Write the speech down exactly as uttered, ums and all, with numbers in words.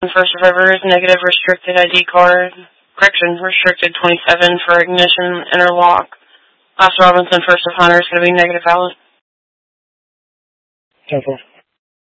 First Survivor is negative restricted I D card. Correction, restricted twenty-seven for ignition interlock. Last Robinson First of Hunter is going to be negative valid. ten four.